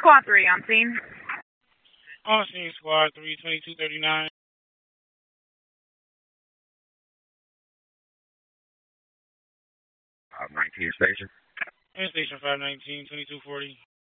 Squad 3 on scene. On scene, Squad 3, 2239. Station. And Station 519, 2240.